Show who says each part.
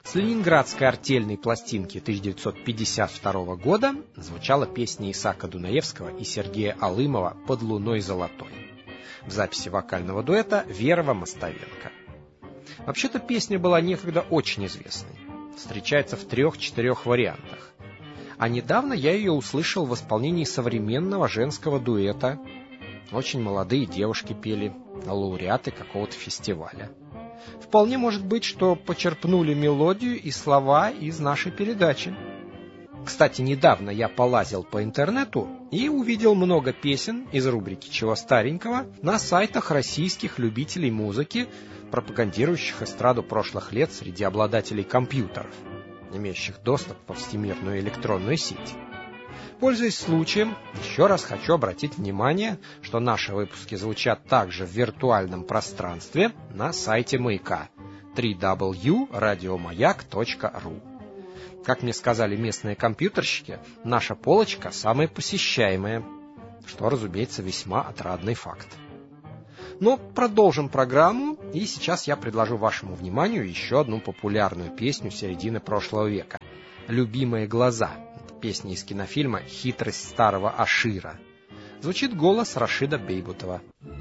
Speaker 1: С ленинградской артельной пластинки 1952 года звучала песня Исаака Дунаевского и Сергея Алымова «Под луной золотой» в записи вокального дуэта Верова-Мостовенко. Вообще-то песня была некогда очень известной, встречается в 3-4 вариантах. А недавно я ее услышал в исполнении современного женского дуэта. Очень молодые девушки пели, лауреаты какого-то фестиваля. Вполне может быть, что почерпнули мелодию и слова из нашей передачи. Кстати, недавно я полазил по интернету и увидел много песен из рубрики «Чего старенького» на сайтах российских любителей музыки, пропагандирующих эстраду прошлых лет среди обладателей компьютеров, имеющих доступ во всемирную электронную сеть. Пользуясь случаем, еще раз хочу обратить внимание, что наши выпуски звучат также в виртуальном пространстве на сайте Маяка www.radiomayak.ru. Как мне сказали местные компьютерщики, наша полочка самая посещаемая, что, разумеется, весьма отрадный факт. Но продолжим программу, и сейчас я предложу вашему вниманию еще одну популярную песню середины прошлого века «Любимые глаза». Песня из кинофильма «Хитрость старого Ашира». Звучит голос Рашида Бейбутова.